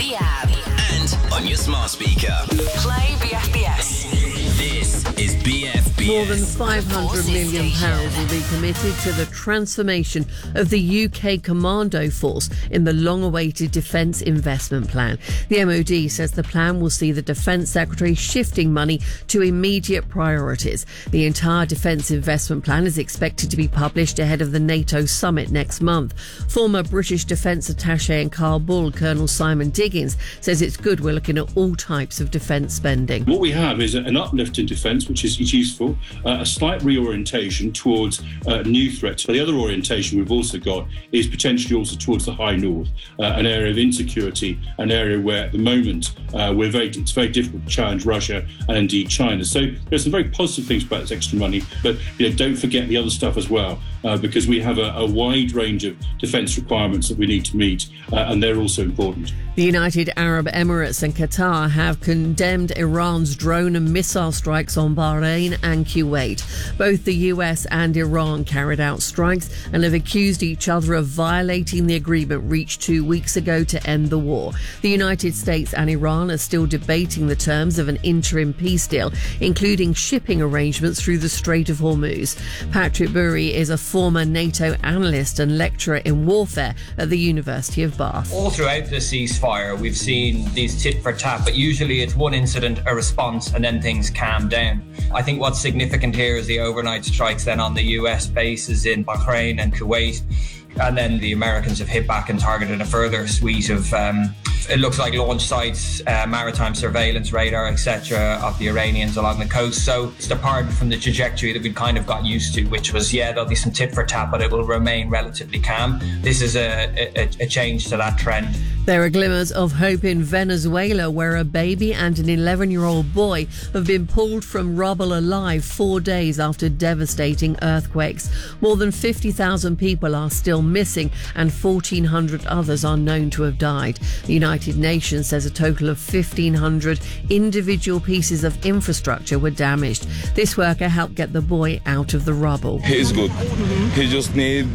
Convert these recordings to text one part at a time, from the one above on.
the app. And on your smart speaker. Play BFBS. This is BFBS. More than £500 million will be committed to the transformation of the UK Commando Force in the long-awaited Defence Investment Plan. The MOD says the plan will see the Defence Secretary shifting money to immediate priorities. The entire Defence Investment Plan is expected to be published ahead of the NATO summit next month. Former British Defence Attaché in Kabul, Colonel Simon Diggins, says it's good we're looking at all types of defence spending. What we have is an uplift in defence, which is useful, a slight reorientation towards new threats. But the other orientation we've also got is potentially also towards the high north, an area of insecurity, an area where at the moment it's very difficult to challenge Russia and indeed China. So there's some very positive things about this extra money, but don't forget the other stuff as well, because we have a wide range of defence requirements that we need to meet, and they're also important. The United Arab Emirates and Qatar have condemned Iran's drone and missile strikes on Bahrain and Kuwait. Both the US and Iran carried out strikes and have accused each other of violating the agreement reached 2 weeks ago to end the war. The United States and Iran are still debating the terms of an interim peace deal, including shipping arrangements through the Strait of Hormuz. Patrick Bury is a former NATO analyst and lecturer in warfare at the University of Bath. All throughout the ceasefire, we've seen these tit for tat, but usually it's one incident, a response, and then things calm down. I think what's significant here is the overnight strikes then on the US bases in Bahrain and Kuwait. And then the Americans have hit back and targeted a further suite of, it looks like launch sites, maritime surveillance radar, etc. of the Iranians along the coast. So it's departed from the trajectory that we'd kind of got used to, which was, there'll be some tit for tat, but it will remain relatively calm. This is a change to that trend. There are glimmers of hope in Venezuela, where a baby and an 11-year-old boy have been pulled from rubble alive 4 days after devastating earthquakes. More than 50,000 people are still missing and 1,400 others are known to have died. The United Nations says a total of 1,500 individual pieces of infrastructure were damaged. This worker helped get the boy out of the rubble. He's good. He just needs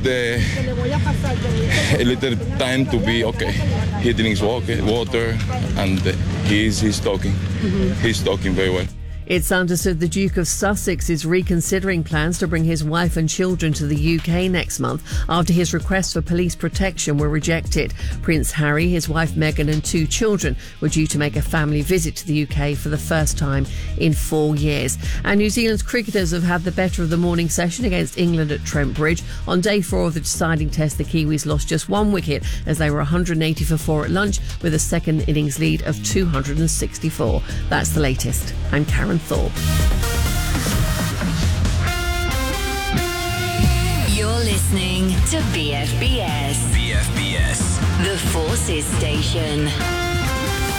a little time to be okay. He drinks water and he's talking. He's talking very well. It's understood the Duke of Sussex is reconsidering plans to bring his wife and children to the UK next month after his requests for police protection were rejected. Prince Harry, his wife Meghan and 2 children were due to make a family visit to the UK for the first time in 4 years. And New Zealand's cricketers have had the better of the morning session against England at Trent Bridge. On day 4 of the deciding test, the Kiwis lost just 1 wicket as they were 180 for 4 at lunch with a second innings lead of 264. That's the latest. I'm Karen Thorpe. You're listening to BFBS. BFBS. The Forces Station.